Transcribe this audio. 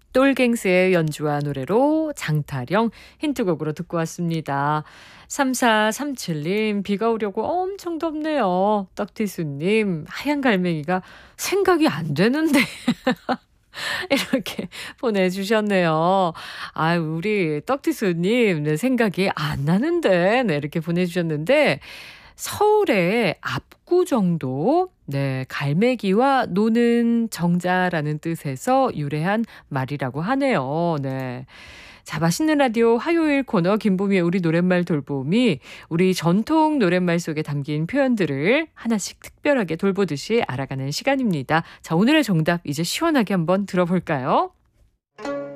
똘갱스의 연주와 노래로 장타령 힌트곡으로 듣고 왔습니다. 3437님, 비가 오려고 엄청 덥네요. 떡티수님, 하얀 갈매기가 생각이 안 되는데. 이렇게 보내주셨네요. 아, 우리 떡티수님, 네, 생각이 안 나는데. 네, 이렇게 보내주셨는데, 서울의 압구정도, 네, 갈매기와 노는 정자라는 뜻에서 유래한 말이라고 하네요. 네. 자, 맛있는 라디오 화요일 코너 김보미의 우리 노랫말 돌봄이 우리 전통 노랫말 속에 담긴 표현들을 하나씩 특별하게 돌보듯이 알아가는 시간입니다. 자, 오늘의 정답 이제 시원하게 한번 들어볼까요?